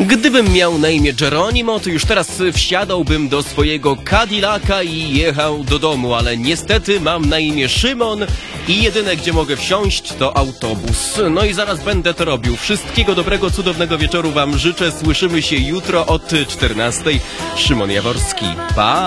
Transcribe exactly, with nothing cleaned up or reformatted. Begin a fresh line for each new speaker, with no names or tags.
Gdybym miał na imię Geronimo, to już teraz wsiadałbym do swojego Cadillaca i jechał do domu, ale niestety mam na imię Szymon i jedyne, gdzie mogę wsiąść, to autobus. No i zaraz będę to robił. Wszystkiego dobrego, cudownego wieczoru wam życzę. Słyszymy się jutro od czternastej. Szymon Jaworski. Pa!